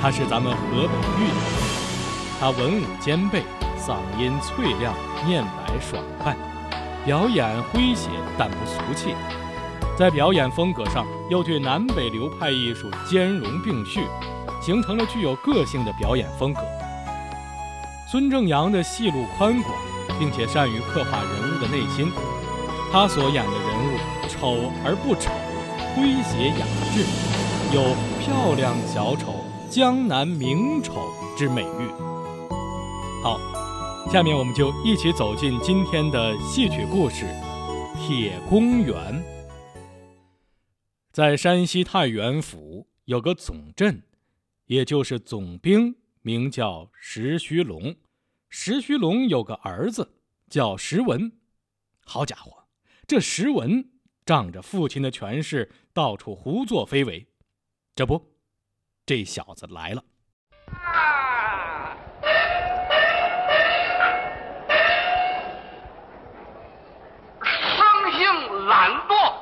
他是咱们河北豫的，他文武兼备，嗓音脆亮，面白爽快，表演诙谐但不俗气。在表演风格上，又对南北流派艺术兼容并蓄，形成了具有个性的表演风格。孙正阳的戏路宽广，并且善于刻画人物的内心。他所演的人物丑而不丑，诙谐雅致，有漂亮小丑、江南名丑之美誉。好，下面我们就一起走进今天的戏曲故事《铁公园》。在山西太原府有个总镇，也就是总兵，名叫石须龙。石须龙有个儿子叫石文。好家伙，这石文仗着父亲的权势，到处胡作非为。这不，这小子来了。 生性懒惰，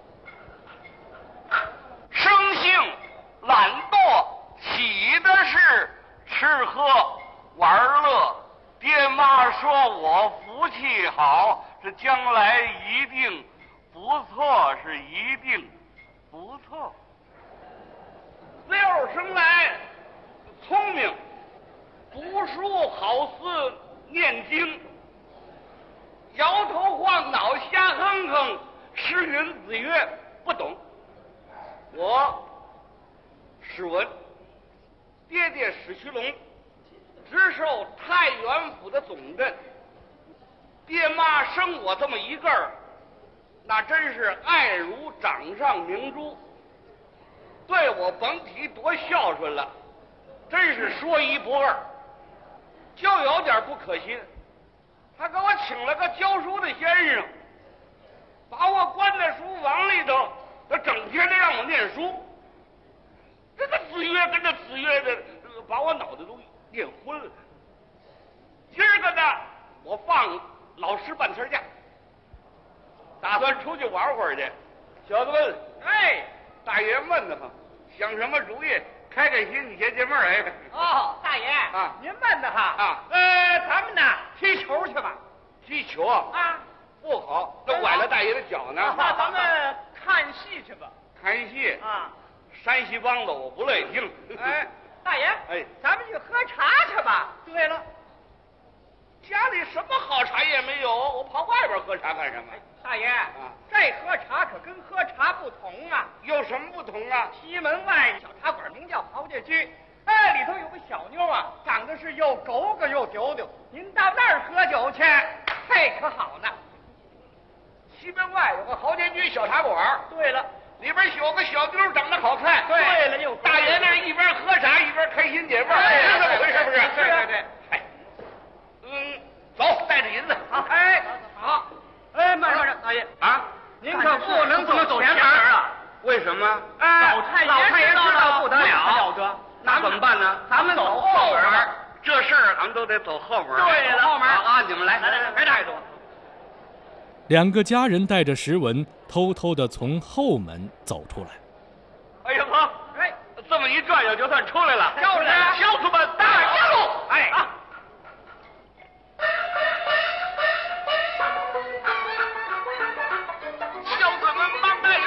生性懒惰，起的是吃喝玩乐。爹妈说我福气好，这将来一定不错，是一定不错。自幼生来聪明，读书好似念经，摇头晃脑瞎哼哼，诗云子曰不懂。我史文，爹爹史须龙，直受太原府的总镇。爹妈生我这么一个儿，那真是爱如掌上明珠，对我甭提多孝顺了，真是说一不二。就有点不可信，他给我请了个教书的先生，把我关在书房里头，他整天的让我念书。这个子曰跟着子曰的，把我脑袋都念昏了。今儿个呢，我放老师半天假，打算出去玩会儿去。小子们，哎，大爷闷得慌，想什么主意？开开心，你解解闷儿。哎， 哦，大爷啊， 您闷得哈啊？ 咱们呢踢球去吧。 踢球啊？ 啊， 不好，那崴了大爷的脚呢。 那咱们看戏去吧。 看戏啊？ 山西梆子我不乐意听。 哎，大爷， 哎， 咱们去喝茶去吧。对了， 家里什么好茶也没有，我跑外边喝茶干什么？ 大爷啊，这喝茶可跟喝茶不同啊。 有什么不同啊？ 西门外小茶馆名叫豪家居，哎，里头有个小妞啊，长得是又狗狗又丢丢。您到那儿喝酒去，嘿，可好呢。 西门外有个豪家居小茶馆。 对了， 里边有个小妞长得好看。 对了，又大爷那一边喝茶一边开心解闷，是这么回事不是？ 对对对。 哎，走，带着银子。 好，哎，好。哎，慢着，大爷啊， 您可不能走前门啊！ 为什么？ 老太爷知道不得了得， 那怎么办呢？ 咱们走后门， 这事儿咱们都得走后门。 对了，后门啊，你们来， 别大爷多。 两个家人带着石文偷偷地从后门走出来。 哎呀呵， 哎， 这么一转悠就算出来了。 就是乡亲们，大家路！哎，